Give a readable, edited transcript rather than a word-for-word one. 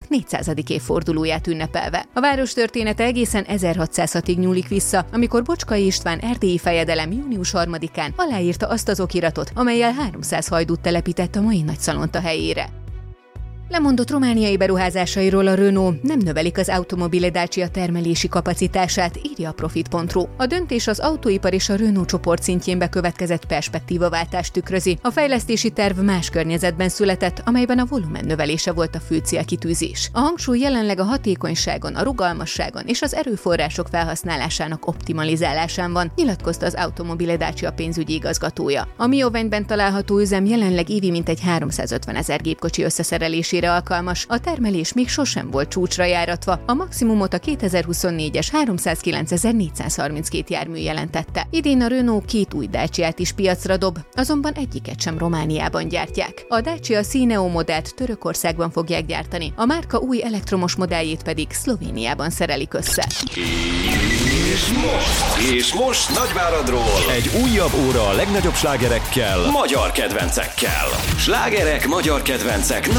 400. évfordulóját ünnepelve. A város története egészen 1606-ig nyúlik vissza, amikor Bocskai István erdélyi fejedelem június 3-án aláírta azt az okiratot, amellyel 300 hajdút telepített a mai Nagyszalonta helyére. Lemondott romániai beruházásairól a Renault nem növelik az Automobile Dacia termelési kapacitását, írja a Profit.ru. A döntés az autóipar és a Renault csoport szintjén bekövetkezett perspektívaváltást tükrözi. A fejlesztési terv más környezetben született, amelyben a volumen növelése volt a fő célkitűzés. A hangsúly jelenleg a hatékonyságon, a rugalmasságon és az erőforrások felhasználásának optimalizálásán van, nyilatkozta az Automobile Dacia pénzügyi igazgatója. A Mioványban található üzem jelenleg évi mintegy 350 000 gépkocsi összeszerelésére alkalmas, a termelés még sosem volt csúcsra járatva, a maximumot a 2024-es 309.432 jármű jelentette. Idén a Renault 2 új Daciát is piacra dob, azonban egyiket sem Romániában gyártják. A Dacia Cineo modellt Törökországban fogják gyártani, a márka új elektromos modelljét pedig Szlovéniában szerelik össze. És most Nagyváradról egy újabb óra a legnagyobb slágerekkel, magyar kedvencekkel. Slágerek, magyar kedvencek